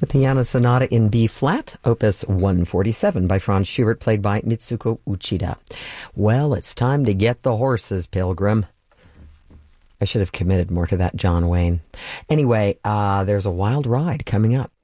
The Piano Sonata in B flat, opus 147 by Franz Schubert, played by Mitsuko Uchida. Well, it's time to get the horses, Pilgrim. I should have committed more to that John Wayne. Anyway, there's a wild ride coming up.